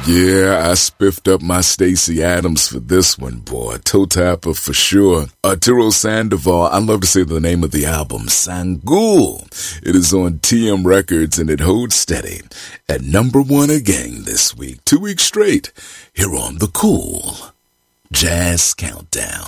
Yeah, I spiffed up my Stacey Adams for this one, boy. Toe tapper for sure. Arturo Sandoval, I love to say the name of the album, Sangul. It is on TM Records and it holds steady at #1 again this week, 2 weeks straight, here on the Cool Jazz Countdown.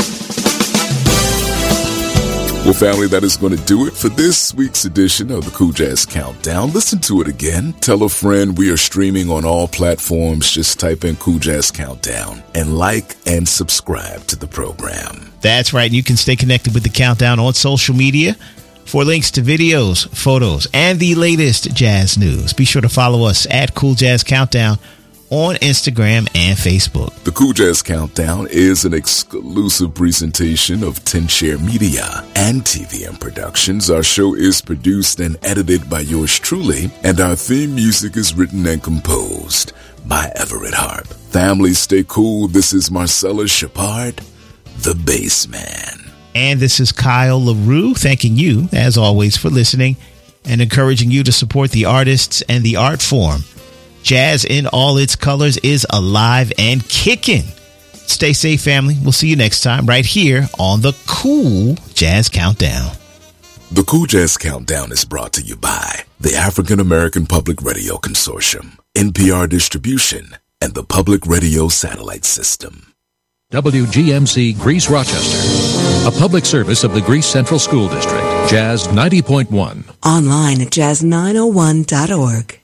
Well, family, that is going to do it for this week's edition of the Cool Jazz Countdown. Listen to it again. Tell a friend we are streaming on all platforms. Just type in Cool Jazz Countdown and like and subscribe to the program. That's right. You can stay connected with the Countdown on social media for links to videos, photos, and the latest jazz news. Be sure to follow us at Cool Jazz Countdown on Instagram and Facebook. The Cool Jazz Countdown is an exclusive presentation of 10 Share Media and TVM Productions. Our show is produced and edited by yours truly, and our theme music is written and composed by Everett Harp. Family, stay cool. This is Marcellus Shepard, the bass man. And this is Kyle LaRue, thanking you, as always, for listening and encouraging you to support the artists and the art form. Jazz in all its colors is alive and kicking. Stay safe, family. We'll see you next time right here on the Cool Jazz Countdown. The Cool Jazz Countdown is brought to you by the African American Public Radio Consortium, NPR Distribution, and the Public Radio Satellite System. WGMC Greece Rochester, a public service of the Greece Central School District, Jazz 90.1. Online at jazz901.org.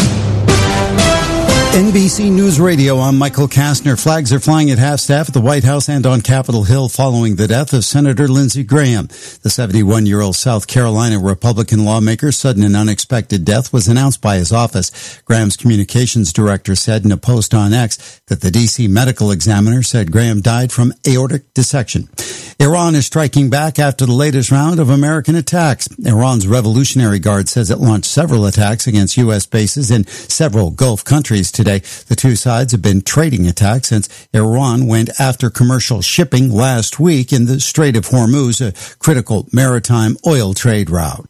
NBC News Radio, I'm Michael Kastner. Flags are flying at half-staff at the White House and on Capitol Hill following the death of Senator Lindsey Graham. The 71-year-old South Carolina Republican lawmaker's sudden and unexpected death was announced by his office. Graham's communications director said in a post on X that the D.C. medical examiner said Graham died from aortic dissection. Iran is striking back after the latest round of American attacks. Iran's Revolutionary Guard says it launched several attacks against U.S. bases in several Gulf countries today. The two sides have been trading attacks since Iran went after commercial shipping last week in the Strait of Hormuz, a critical maritime oil trade route.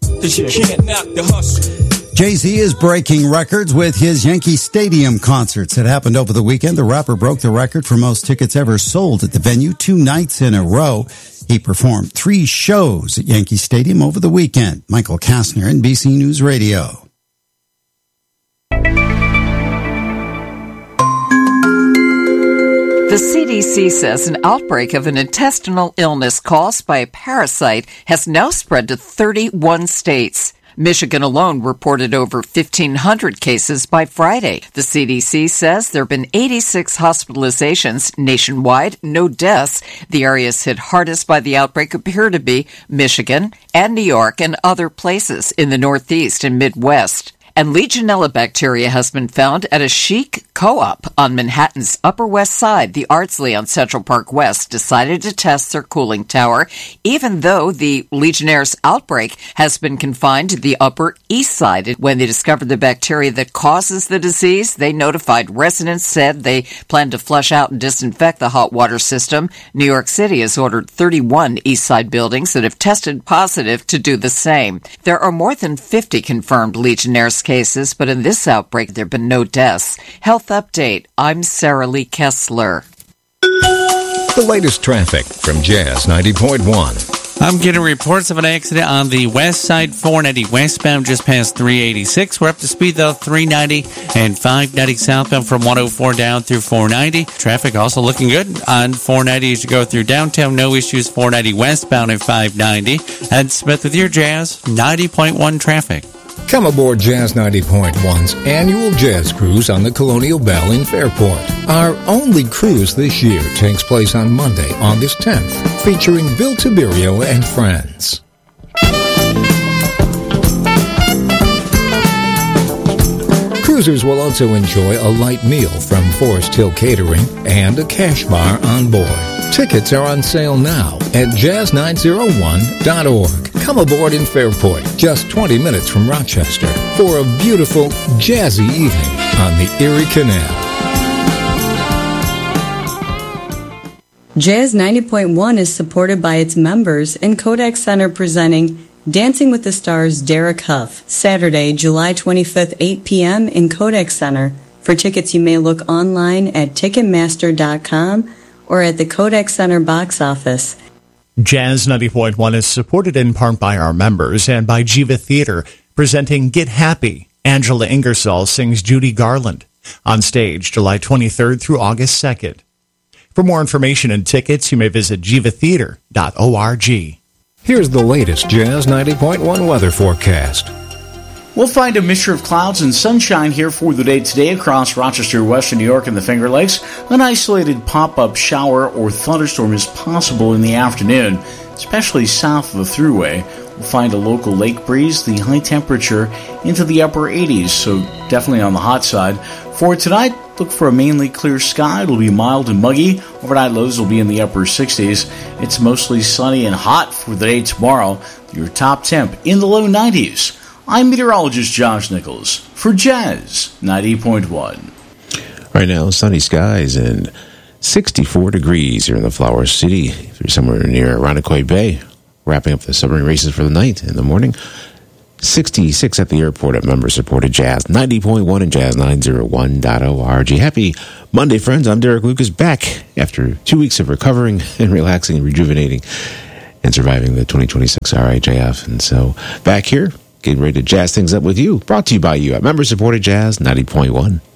Jay-Z is breaking records with his Yankee Stadium concerts. It happened over the weekend. The rapper broke the record for most tickets ever sold at the venue 2 nights in a row. He performed 3 shows at Yankee Stadium over the weekend. Michael Kastner, NBC News Radio. The CDC says an outbreak of an intestinal illness caused by a parasite has now spread to 31 states. Michigan alone reported over 1,500 cases by Friday. The CDC says there have been 86 hospitalizations nationwide, no deaths. The areas hit hardest by the outbreak appear to be Michigan and New York and other places in the Northeast and Midwest. And Legionella bacteria has been found at a chic co-op on Manhattan's Upper West Side. The Ardsley on Central Park West decided to test their cooling tower, even though the Legionnaire's outbreak has been confined to the Upper East Side. When they discovered the bacteria that causes the disease, they notified residents, said they plan to flush out and disinfect the hot water system. New York City has ordered 31 East Side buildings that have tested positive to do the same. There are more than 50 confirmed Legionnaire's cases, but in this outbreak, there have been no deaths. Health Update. I'm Sarah Lee Kessler. The latest traffic from Jazz 90.1. I'm getting reports of an accident on the west side, 490 westbound, just past 386. We're up to speed, though, 390 and 590 southbound from 104 down through 490. Traffic also looking good on 490 as you go through downtown. No issues, 490 westbound and 590. Ed Smith with your Jazz 90.1 traffic. Come aboard Jazz 90.1's annual jazz cruise on the Colonial Belle in Fairport. Our only cruise this year takes place on Monday, August 10th, featuring Bill Tiberio and friends. Cruisers will also enjoy a light meal from Forest Hill Catering and a cash bar on board. Tickets are on sale now at jazz901.org. Come aboard in Fairport, just 20 minutes from Rochester, for a beautiful, jazzy evening on the Erie Canal. Jazz 90.1 is supported by its members and Kodak Center presenting Dancing with the Stars' Derek Huff, Saturday, July 25th, 8 p.m. in Kodak Center, For tickets, you may look online at Ticketmaster.com or at the Kodak Center box office. Jazz 90.1 is supported in part by our members and by Jiva Theater, presenting Get Happy. Angela Ingersoll sings Judy Garland on stage July 23rd through August 2nd. For more information and tickets, you may visit jivatheater.org. Here's the latest Jazz 90.1 weather forecast. We'll find a mixture of clouds and sunshine here for the day today across Rochester, Western New York, and the Finger Lakes. An isolated pop-up shower or thunderstorm is possible in the afternoon, especially south of the Thruway. We'll find a local lake breeze, the high temperature into the upper 80s, so definitely on the hot side. For tonight, look for a mainly clear sky. It'll be mild and muggy. Overnight lows will be in the upper 60s. It's mostly sunny and hot for the day tomorrow. Your top temp in the low 90s. I'm meteorologist Josh Nichols for Jazz 90.1. Right now, sunny skies and 64 degrees here in the Flower City. If you're somewhere near Irondequoit Bay, wrapping up the submarine races for the night in the morning. 66 at the airport at member-supported Jazz 90.1 and Jazz901.org. Happy Monday, friends. I'm Derek Lucas, back after 2 weeks of recovering and relaxing and rejuvenating and surviving the 2026 RIJF. And so back here, getting ready to jazz things up with you. Brought to you by you at member-supported Jazz 90.1.